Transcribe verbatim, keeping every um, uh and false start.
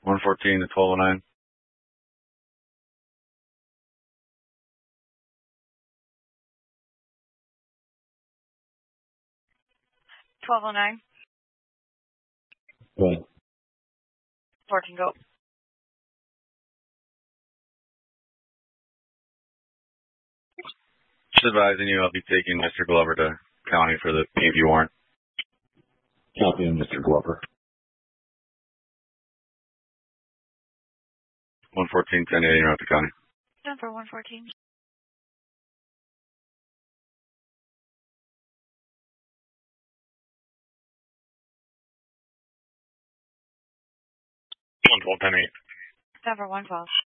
one fourteen to twelve oh nine. twelve oh nine. Go ahead. fourteen go. Just advising you, I'll be taking Mister Glover to county for the P V warrant. Copy of Mister Glover. one fourteen, ten eighty, North County. Number one fourteen. one twelve, ten eight. Number one twelve.